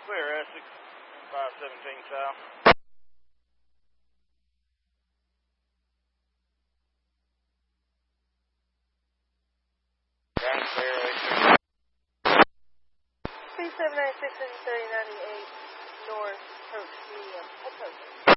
Clear, Essex, 517 south. Ground clear, Essex. 3796 3098 North, Coach Medium, approaching.